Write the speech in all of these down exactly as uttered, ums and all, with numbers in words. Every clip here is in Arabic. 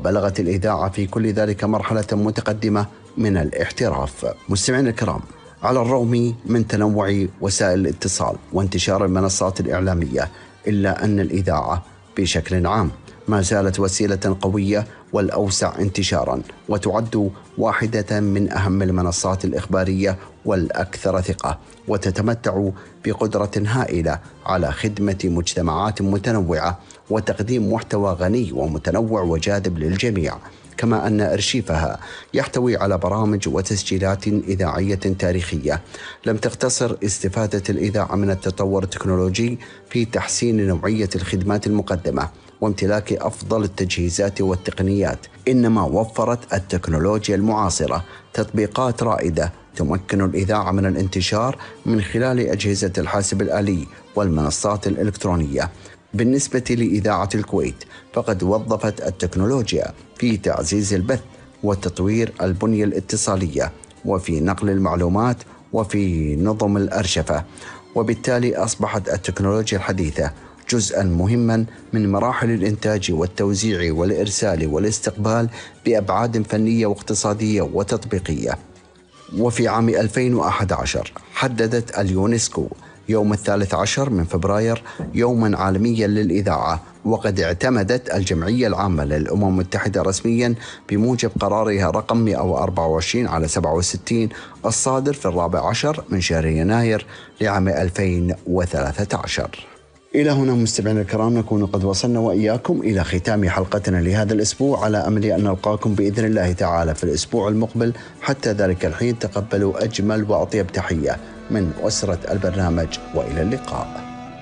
وبلغت الإذاعة في كل ذلك مرحلة متقدمة من الاحتراف. مستمعينا الكرام، على الرغم من تنوع وسائل الاتصال وانتشار المنصات الإعلامية، إلا أن الإذاعة بشكل عام ما زالت وسيلة قوية والأوسع انتشاراً، وتعد واحدة من أهم المنصات الإخبارية والأكثر ثقة، وتتمتع بقدرة هائلة على خدمة مجتمعات متنوعة وتقديم محتوى غني ومتنوع وجاذب للجميع. كما أن أرشيفها يحتوي على برامج وتسجيلات إذاعية تاريخية لم تقتصر استفادة الإذاعة من التطور التكنولوجي في تحسين نوعية الخدمات المقدمة وامتلاك أفضل التجهيزات والتقنيات، إنما وفرت التكنولوجيا المعاصرة تطبيقات رائدة تمكن الإذاعة من الانتشار من خلال أجهزة الحاسب الآلي والمنصات الإلكترونية. بالنسبة لإذاعة الكويت، فقد وظفت التكنولوجيا في تعزيز البث وتطوير البنية الاتصالية وفي نقل المعلومات وفي نظم الأرشفة، وبالتالي أصبحت التكنولوجيا الحديثة جزءاً مهماً من مراحل الإنتاج والتوزيع والإرسال والاستقبال بأبعاد فنية واقتصادية وتطبيقية. وفي عام ألفين وأحد عشر حددت اليونسكو يوم الثالث عشر من فبراير يوماً عالمياً للإذاعة، وقد اعتمدت الجمعية العامة للأمم المتحدة رسمياً بموجب قرارها رقم مئة وأربعة وعشرين على سبعة وستين الصادر في الرابع عشر من شهر يناير لعام ألفين وثلاثة عشر. إلى هنا مستمعينا الكرام نكون قد وصلنا وإياكم إلى ختام حلقتنا لهذا الأسبوع، على أمل أن نلقاكم بإذن الله تعالى في الأسبوع المقبل. حتى ذلك الحين تقبلوا أجمل وأطيب تحية من أسرة البرنامج، وإلى اللقاء.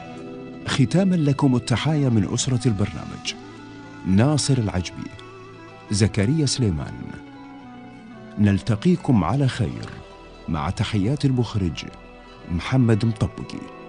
ختاما لكم التحايا من أسرة البرنامج: ناصر العجبي، زكريا سليمان. نلتقيكم على خير، مع تحيات المخرج محمد مطبقي.